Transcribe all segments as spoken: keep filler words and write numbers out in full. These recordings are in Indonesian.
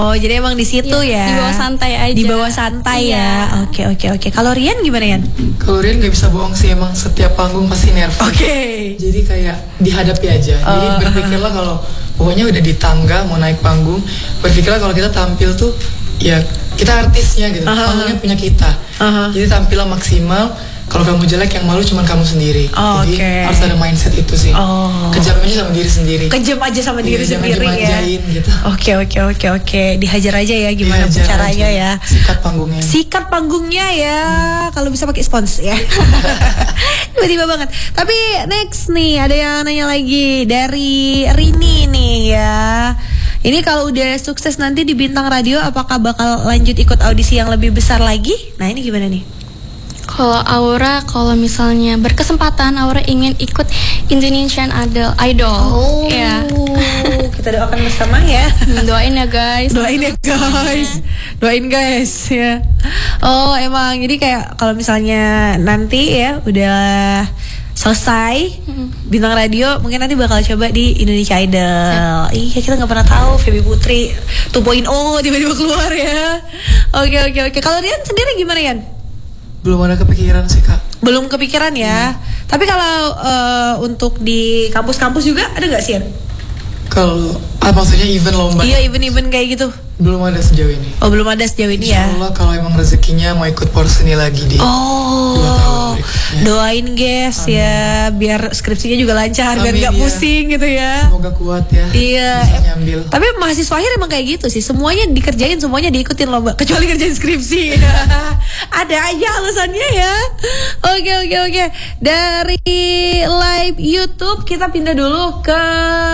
Oh, jadi emang di situ ya, ya. Di bawah santai aja. Di bawah santai iya. ya. Oke, oke, oke. Kalau Rian gimana, Rian? Kalau Rian gak bisa bohong sih, emang setiap panggung pasti nervous. Oke. Okay. Jadi kayak dihadapi aja. Uh, Jadi berpikirlah kalau pokoknya udah di tangga mau naik panggung, berpikirlah kalau kita tampil tuh ya kita artisnya gitu. Uh-huh. Panggungnya punya kita. Uh-huh. Jadi tampillah maksimal. Kalau kamu jelek yang malu cuma kamu sendiri. Oh, jadi okay. harus ada mindset itu sih. Oh. Kejam aja sama diri sendiri. Kejam aja sama diri iya, sendiri ya. Gitu. Oke oke oke oke. Dihajar aja ya gimana Dihajar caranya aja. Ya. Sikat panggungnya. Sikat panggungnya ya. Hmm. Kalau bisa pakai spons ya. Tiba-tiba banget. Tapi next nih ada yang nanya lagi dari Rini nih ya. Ini kalau udah sukses nanti di Bintang Radio, apakah bakal lanjut ikut audisi yang lebih besar lagi? Nah ini gimana nih? Kalau Aura, kalau misalnya berkesempatan Aura ingin ikut Indonesian Idol, Idol. Oh, ya. Kita doakan bersama ya. Doain ya guys. Doain ya guys. Doain guys ya. Oh emang, jadi kayak kalau misalnya nanti ya udah selesai Bintang Radio, mungkin nanti bakal coba di Indonesia Idol. Ya. Iya kita nggak pernah tahu Feby Putri dua titik nol tiba-tiba keluar ya. Oke oke oke. Kalau Rian sendiri gimana Rian? Belum ada kepikiran sih kak. Belum kepikiran ya. Hmm. Tapi kalau uh, untuk di kampus-kampus juga ada nggak sih? Kalau ah, maksudnya event lomba? Iya event-event kayak gitu. Belum ada sejauh ini. Oh belum ada sejauh ini ya. Insyaallah kalau emang rezekinya mau ikut porseni lagi di. Oh. Dua tahun doain guys Amin. Ya biar skripsinya juga lancar. Amin, biar nggak ya. Pusing gitu ya. Semoga kuat ya. Iya. Tapi mahasiswa akhir emang kayak gitu sih. Semuanya dikerjain, semuanya diikutin lomba kecuali kerjain skripsi. Ada aja alasannya ya. Oke oke oke. Dari live YouTube kita pindah dulu ke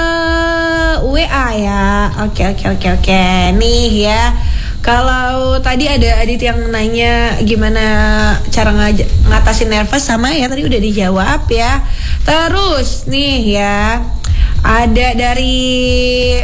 W A ya. Oke oke oke oke. Nih ya. Kalau tadi ada Adit yang nanya gimana cara ngaj- ngatasin nervous, sama ya tadi udah dijawab ya. Terus nih ya, ada dari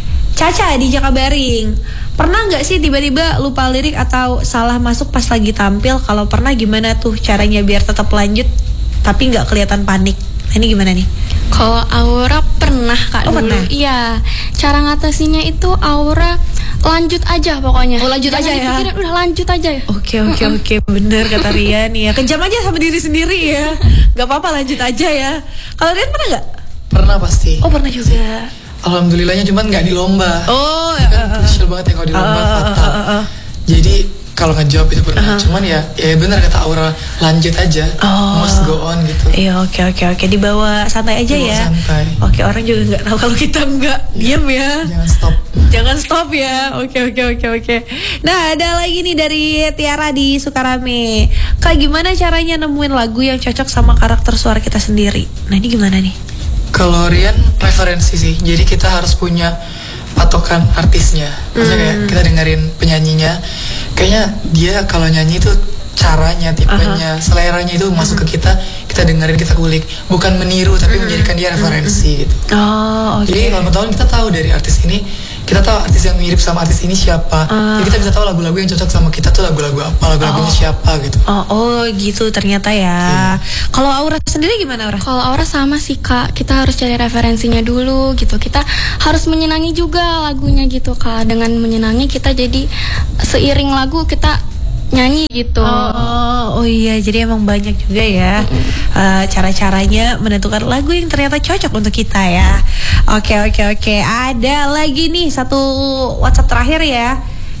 Caca di Jakabaring. Pernah nggak sih tiba-tiba lupa lirik atau salah masuk pas lagi tampil? Kalau pernah gimana tuh caranya biar tetap lanjut tapi nggak kelihatan panik? Ini gimana nih? Kalau Aura pernah kak oh, dulu. Pernah? Iya. Cara ngatasinnya itu Aura lanjut aja pokoknya. Oh lanjut Jangan aja ya. Dipikirin, udah lanjut aja ya. Oke oke oke bener kata Rian ya. Kejam aja sama diri sendiri ya. Gak apa-apa lanjut aja ya. Kalau Rian pernah nggak? Pernah pasti. Oh pernah juga. Alhamdulillahnya cuman nggak di lomba. Oh kan spesial uh, banget ya kalau di lomba uh, fatal. Uh, uh, uh. Jadi kalau ngejawab itu pernah, uh-huh. cuman ya ya benar kata Aura, lanjut aja, oh. must go on gitu. Iya oke oke oke dibawa santai aja dibawa ya. Santai. Oke orang juga nggak tahu kalau kita nggak diam ya. Jangan stop. Jangan stop ya. Oke oke oke oke. Nah ada lagi nih dari Tiara di Sukarame. Kak gimana caranya nemuin lagu yang cocok sama karakter suara kita sendiri? Nah ini gimana nih? Kalau Rian referensi sih, jadi kita harus punya patokan artisnya. Maksudnya kayak kita dengerin penyanyinya, kayaknya dia kalau nyanyi itu caranya, tipenya, uh-huh. seleranya itu uh-huh. masuk ke kita, kita dengerin, kita kulik, bukan meniru tapi uh-huh. menjadikan dia referensi uh-huh. gitu. Oh, oke. Okay. Jadi kalau tahun kita tahu dari artis ini, kita tahu artis yang mirip sama artis ini siapa. Uh. Jadi kita bisa tahu lagu-lagu yang cocok sama kita tuh lagu-lagu apa, lagu-lagunya oh. siapa gitu. Oh, oh gitu ternyata ya. Yeah. Kalau Aura sendiri gimana Aura? Kalau Aura sama sih Kak, kita harus cari referensinya dulu gitu. Kita harus menyenangi juga lagunya gitu Kak. Dengan menyenangi kita jadi seiring lagu kita nyanyi gitu. Oh, oh iya, jadi emang banyak juga ya uh, cara-caranya menentukan lagu yang ternyata cocok untuk kita ya. Oke oke oke. Ada lagi nih satu WhatsApp terakhir ya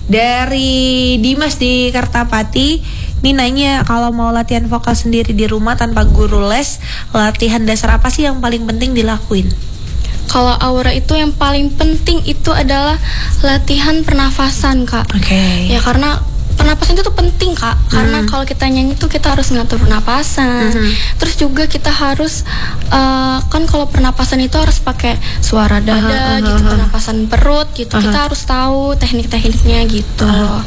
dari Dimas di Kertapati. Ini nanya kalau mau latihan vokal sendiri di rumah tanpa guru les, latihan dasar apa sih yang paling penting dilakuin? Kalau Aura itu yang paling penting itu adalah latihan pernafasan Kak. Oke. Okay. Ya karena pernapasan itu tuh penting Kak, karena mm. kalau kita nyanyi tuh kita harus ngatur pernapasan. Mm-hmm. Terus juga kita harus uh, kan kalau pernapasan itu harus pakai suara dada uh-huh, gitu, uh-huh. pernapasan perut gitu. Uh-huh. Kita harus tahu teknik-tekniknya gitu. Uh-huh.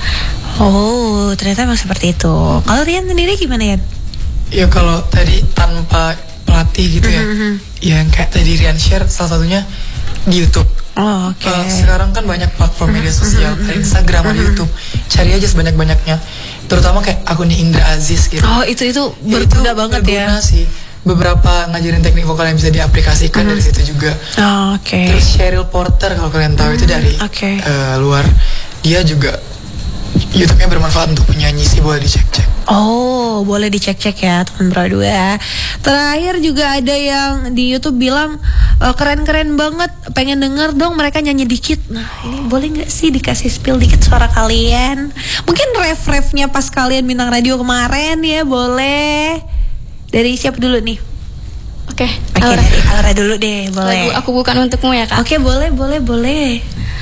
Oh, ternyata emang seperti itu. Kalau Rian sendiri gimana ya? Ya kalau tadi tanpa pelatih gitu ya, mm-hmm. yang kayak tadi Rian share salah satunya di YouTube. Oh, oke. Okay. Uh, sekarang kan banyak platform media sosial, mm-hmm. kayak Instagram atau YouTube. Cari aja sebanyak-banyaknya. Terutama kayak akunnya Indra Aziz gitu. Oh, itu itu berguna ya, banget ya. Sih. Beberapa ngajarin teknik vokal yang bisa diaplikasikan mm-hmm. dari situ juga. Oh, oke. Okay. Terus Cheryl Porter kalau kalian tahu mm-hmm. itu dari okay. uh, luar. dia juga YouTube-nya bermanfaat untuk penyanyi sih, boleh dicek-cek. Oh, boleh dicek-cek ya teman berdua. Terakhir juga ada yang di YouTube bilang e, keren-keren banget, pengen denger dong mereka nyanyi dikit. Nah ini boleh nggak sih dikasih spill dikit suara kalian? Mungkin ref-refnya pas kalian bintang radio kemarin ya, boleh. Dari siapa dulu nih? Oke, Oke, dari Aura dulu deh, boleh. Lagu Aku Bukan Untukmu ya Kak. Oke, boleh, boleh, boleh.